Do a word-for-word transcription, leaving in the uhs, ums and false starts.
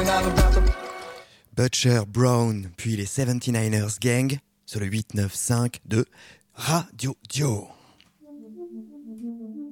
Butcher Brown, puis les seventy-niners Gang, sur le huit neuf cinq de Radio Dio.